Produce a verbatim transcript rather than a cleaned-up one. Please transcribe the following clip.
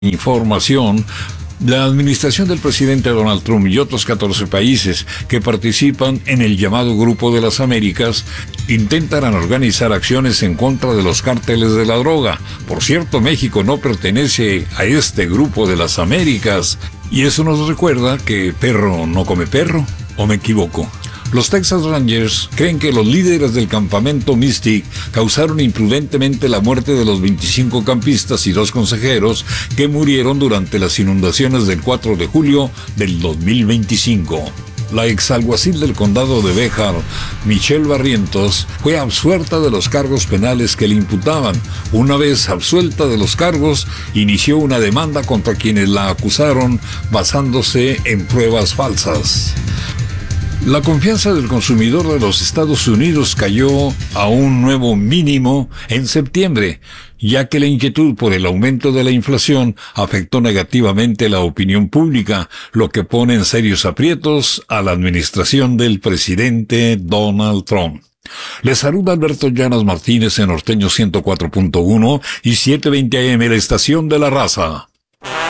Información. La administración del presidente Donald Trump y otros catorce países que participan en el llamado Grupo de las Américas intentarán organizar acciones en contra de los cárteles de la droga. Por cierto, México no pertenece a este Grupo de las Américas. Y eso nos recuerda que perro no come perro, ¿o me equivoco? Los Texas Rangers creen que los líderes del campamento Mystic causaron imprudentemente la muerte de los veinticinco campistas y dos consejeros que murieron durante las inundaciones del cuatro de julio del dos mil veinticinco. La exalguacil del condado de Béjar, Michelle Barrientos, fue absuelta de los cargos penales que le imputaban. Una vez absuelta de los cargos, inició una demanda contra quienes la acusaron basándose en pruebas falsas. La confianza del consumidor de los Estados Unidos cayó a un nuevo mínimo en septiembre, ya que la inquietud por el aumento de la inflación afectó negativamente la opinión pública, lo que pone en serios aprietos a la administración del presidente Donald Trump. Les saluda Alberto Llanas Martínez en Norteño ciento cuatro punto uno y setecientos veinte A M, la estación de la raza.